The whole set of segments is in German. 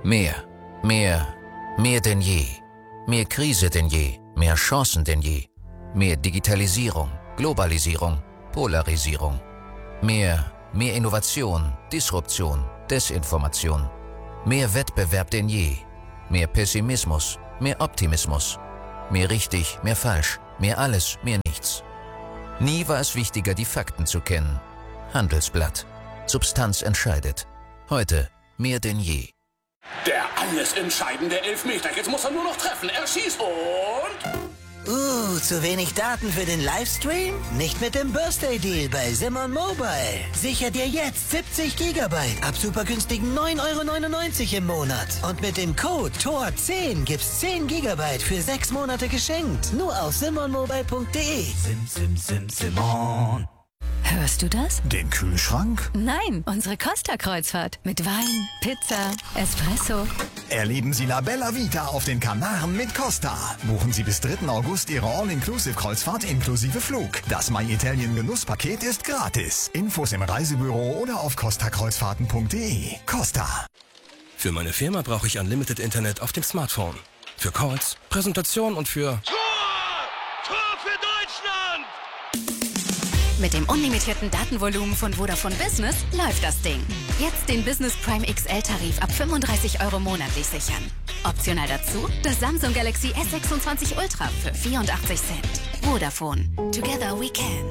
Mehr denn je. Mehr Krise denn je, mehr Chancen denn je. Mehr Digitalisierung, Globalisierung, Polarisierung. Mehr Innovation, Disruption, Desinformation. Mehr Wettbewerb denn je. Mehr Pessimismus, mehr Optimismus. Mehr richtig, mehr falsch, mehr alles, mehr nichts. Nie war es wichtiger, die Fakten zu kennen. Handelsblatt. Substanz entscheidet. Heute mehr denn je. Der alles entscheidende Elfmeter. Jetzt muss er nur noch treffen. Er schießt und... Zu wenig Daten für den Livestream? Nicht mit dem Birthday Deal bei Simon Mobile. Sicher dir jetzt 70 Gigabyte ab super günstigen 9,99 € im Monat. Und mit dem Code TOR10 gibt's 10 Gigabyte für 6 Monate geschenkt. Nur auf simonmobile.de. Simon. Hörst du das? Den Kühlschrank? Nein, unsere Costa-Kreuzfahrt. Mit Wein, Pizza, Espresso. Erleben Sie La Bella Vita auf den Kanaren mit Costa. Buchen Sie bis 3. August Ihre All-Inclusive-Kreuzfahrt inklusive Flug. Das My Italien Genusspaket ist gratis. Infos im Reisebüro oder auf costakreuzfahrten.de. Costa. Für meine Firma brauche ich Unlimited Internet auf dem Smartphone. Für Calls, Präsentation und für... Tor für Deutschland! Mit dem unlimitierten Datenvolumen von Vodafone Business läuft das Ding. Jetzt den Business Prime XL-Tarif ab 35 € monatlich sichern. Optional dazu das Samsung Galaxy S26 Ultra für 84 Cent. Vodafone. Together we can.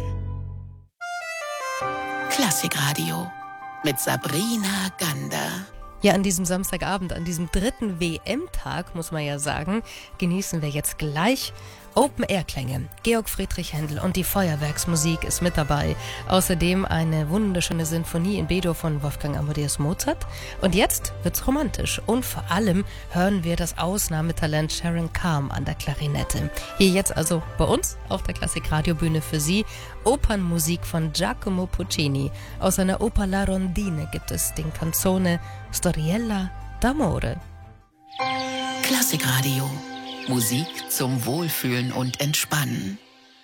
Klassikradio mit Sabrina Gander. Ja, an diesem Samstagabend, an diesem 3. WM-Tag, muss man ja sagen, genießen wir jetzt gleich Open-Air-Klänge. Georg Friedrich Händel und die Feuerwerksmusik ist mit dabei. Außerdem eine wunderschöne Sinfonie in B-Dur von Wolfgang Amadeus Mozart. Und jetzt wird's romantisch. Und vor allem hören wir das Ausnahmetalent Sharon Calm an der Klarinette. Hier jetzt also bei uns auf der Klassikradiobühne für Sie Opernmusik von Giacomo Puccini. Aus seiner Oper La Rondine gibt es den Canzone Storiella d'Amore. Klassikradio. Musik zum Wohlfühlen und Entspannen.